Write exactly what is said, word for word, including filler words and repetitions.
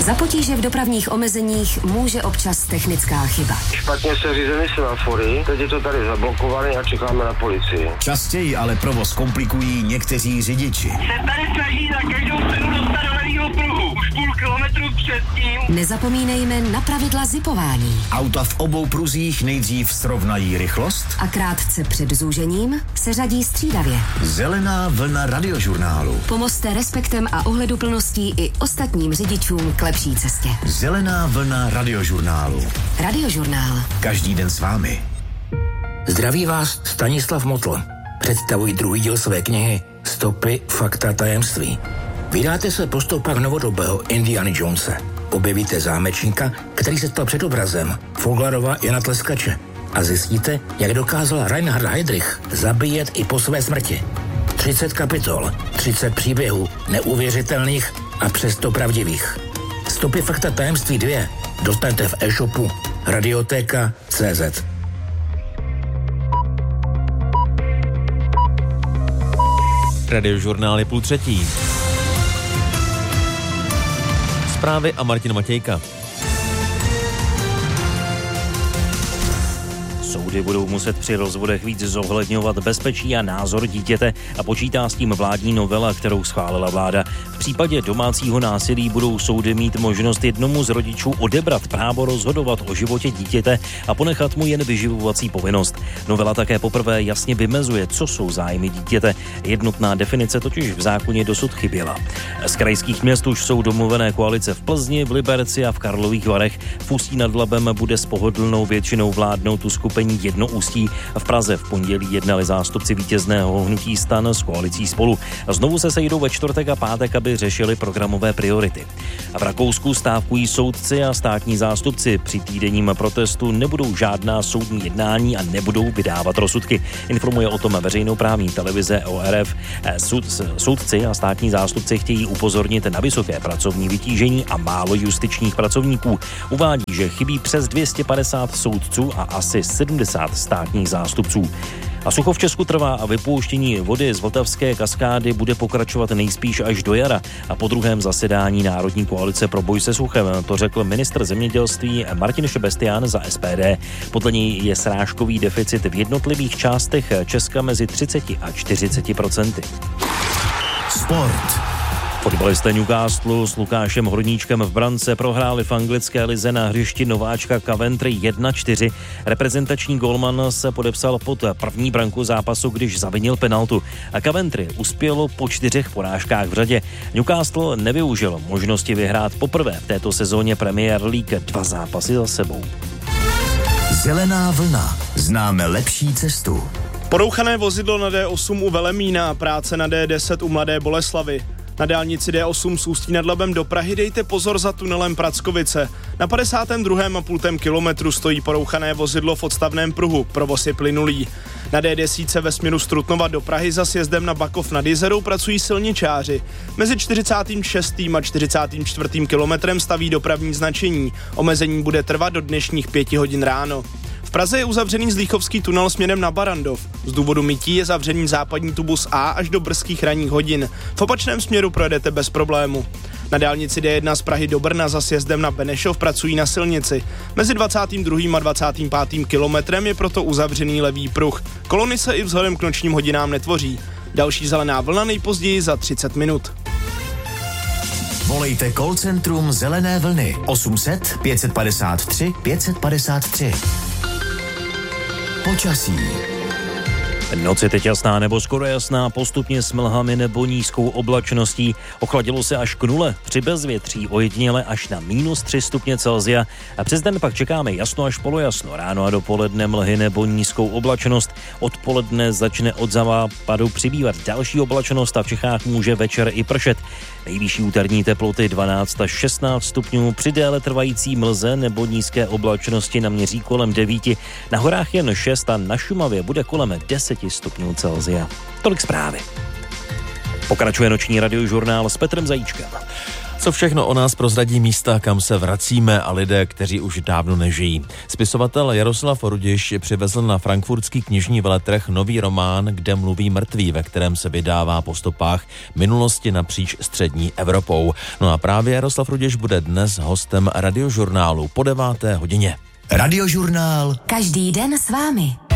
Za potíže v dopravních omezeních může občas technická chyba. Špatně se řízený semafory, teď je to tady zablokované a čekáme na policii. Častěji ale provoz komplikují někteří řidiči. Se tady snaží za každou cenu dostat do levýho pruhu. Už půl kilometru předtím. Nezapomínejme na pravidla zipování. Auta v obou pruzích nejdřív srovnají rychlost A krátce před zúžením se řadí střídavě. Zelená vlna radiožurnálu. Pomozte respektem a ohleduplností i ostatním řidičům k lepší cestě. Zelená vlna radiožurnálu. Radiožurnál. Každý den s vámi. Zdraví vás Stanislav Motl. Představuji druhý díl své knihy Stopy, fakta, tajemství. Vydáte se po stopách novodobého Indiana Jonese. Objevíte zámečníka, který se stal předobrazem Foglarova Jana Tleskače. A zjistíte, jak dokázal Reinhard Heydrich zabíjet i po své smrti. třicet kapitol, třicet příběhů, neuvěřitelných a přesto pravdivých. Stopy, fakta, tajemství dva dostanete v e-shopu Radiotéka tečka cé zet. Radiožurnál je půl třetí. Zprávy a Martin Matějka. Soudy budou muset při rozvodech víc zohledňovat bezpečí a názor dítěte a počítá s tím vládní novela, kterou schválila vláda. V případě domácího násilí budou soudy mít možnost jednomu z rodičů odebrat právo rozhodovat o životě dítěte a ponechat mu jen vyživovací povinnost. Novela také poprvé jasně vymezuje, co jsou zájmy dítěte. Jednotná definice totiž v zákoně dosud chyběla. Z krajských měst už jsou domluvené koalice v Plzni, v Liberci a v Karlových Varech. V Ústí nad Labem bude s pohodlnou většinou vládnout uskupení Jedno Ústí. V Praze v pondělí jednali zástupci vítězného hnutí STAN s koalicí Spolu. Znovu se sejdou ve čtvrtek a pátek, aby řešili programové priority. A v Rakousku stávkují soudci a státní zástupci. Při týdenním protestu nebudou žádná soudní jednání a nebudou vydávat rozsudky. Informuje o tom veřejnoprávní televize O R F. Soud, soudci a státní zástupci chtějí upozornit na vysoké pracovní vytížení a málo justičních pracovníků. Uvádí, že chybí přes dvě stě padesát soudců a asi sedmdesát státních zástupců. A sucho v Česku trvá a vypouštění vody z Vltavské kaskády bude pokračovat nejspíš až do jara a po druhém zasedání Národní koalice pro boj se suchem. To řekl ministr zemědělství Martin Šebestián za S P D. Podle něj je srážkový deficit v jednotlivých částech Česka mezi třicet a čtyřicet procenty. Sport. Fotbalisté Newcastlu s Lukášem Horníčkem v brance prohráli v anglické lize na hřišti nováčka Coventry jedna čtyři. Reprezentační golman se podepsal pod první branku zápasu, když zavinil penaltu. A Coventry uspělo po čtyřech porážkách v řadě. Newcastle nevyužil možnosti vyhrát poprvé v této sezóně Premier League dva zápasy za sebou. Zelená vlna. Známe lepší cestu. Porouchané vozidlo na D osm u Velemína, práce na D deset u Mladé Boleslavi. Na dálnici D osm z Ústí nad Labem do Prahy dejte pozor za tunelem Prackovice. Na padesátém druhém a půl kilometru stojí porouchané vozidlo v odstavném pruhu, provoz je plynulý. Na D deset ve směru z Trutnova do Prahy za sjezdem na Bakov nad Jizerou pracují silničáři. Mezi čtyřicátým šestým a čtyřicátým čtvrtým kilometrem staví dopravní značení. Omezení bude trvat do dnešních pěti hodin ráno. V Praze je uzavřený Zlíchovský tunel směrem na Barandov. Z důvodu mytí je zavřený západní tubus A až do brzkých ranních hodin. V opačném směru projedete bez problému. Na dálnici D jedna z Prahy do Brna za sjezdem na Benešov pracují na silnici. Mezi dvacátým druhým a dvacátým pátým kilometrem je proto uzavřený levý pruh. Kolony se i vzhledem k nočním hodinám netvoří. Další zelená vlna nejpozději za třicet minut. Volejte call centrum Zelené vlny osm set pět padesát tři pět padesát tři. Počasí. Noc je teď jasná nebo skoro jasná, postupně s mlhami nebo nízkou oblačností. Ochladilo se až k nule, při bezvětří ojediněle až na minus tři stupně Celsia. A přes den pak čekáme jasno až polojasno, ráno a dopoledne mlhy nebo nízkou oblačnost. Odpoledne začne od západu přibývat další oblačnost a v Čechách může večer i pršet. Nejvyšší úterní teploty dvanáct až šestnáct stupňů, při déle trvající mlze nebo nízké oblačnosti naměří kolem devíti, na horách jen šest a na Šumavě bude kolem deset stupňů Celsia. Tolik zprávy. Pokračuje noční radiožurnál s Petrem Zajíčkem. Co všechno o nás prozradí místa, kam se vracíme a lidé, kteří už dávno nežijí. Spisovatel Jaroslav Rudiš přivezl na frankfurtský knižní veletrh nový román Kde mluví mrtví, ve kterém se vydává po stopách minulosti napříč střední Evropou. No a právě Jaroslav Rudiš bude dnes hostem Radiožurnálu po deváté hodině. Radiožurnál. Každý den s vámi.